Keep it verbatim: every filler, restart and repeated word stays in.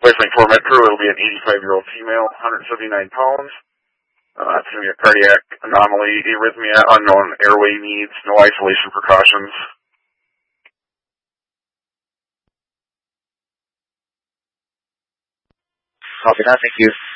Westlake four Metro, it'll be an eighty-five-year-old female, one hundred seventy-nine pounds. Uh, it's going to be a cardiac anomaly, arrhythmia, unknown airway needs, no isolation precautions. Copy that, thank you.